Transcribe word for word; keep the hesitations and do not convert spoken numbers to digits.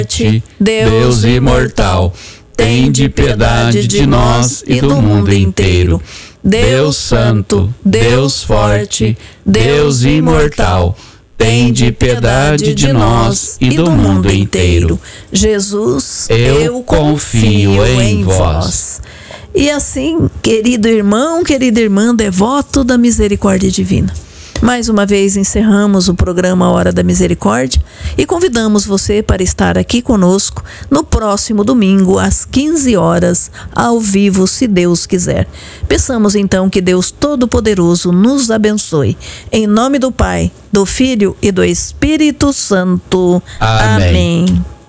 Deus imortal, tende piedade de nós e do mundo inteiro. Deus santo, Deus forte, Deus imortal, tende piedade de nós e do mundo inteiro. Jesus, eu, eu confio, confio em, em vós. vós. E assim, querido irmão, querida irmã, devoto da misericórdia divina, mais uma vez encerramos o programa Hora da Misericórdia e convidamos você para estar aqui conosco no próximo domingo às quinze horas, ao vivo, se Deus quiser. Peçamos então que Deus Todo-Poderoso nos abençoe. Em nome do Pai, do Filho e do Espírito Santo. Amém. Amém.